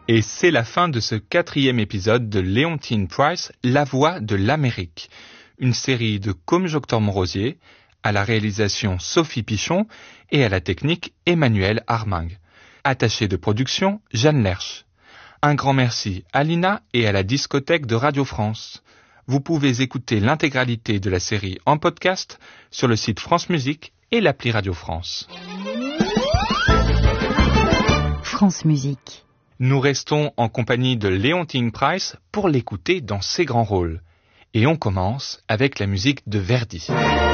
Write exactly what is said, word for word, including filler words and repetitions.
Et c'est la fin de ce quatrième épisode de Leontyne Price, La Voix de l'Amérique, une série de Côme Joctor-Morosier, à la réalisation Sophie Pichon et à la technique Emmanuel Armingue. Attaché de production, Jeanne Lerche. Un grand merci à Lina et à la discothèque de Radio France. Vous pouvez écouter l'intégralité de la série en podcast sur le site France Musique et l'appli Radio France. France Musique. Nous restons en compagnie de Leontyne Price pour l'écouter dans ses grands rôles. Et on commence avec la musique de Verdi.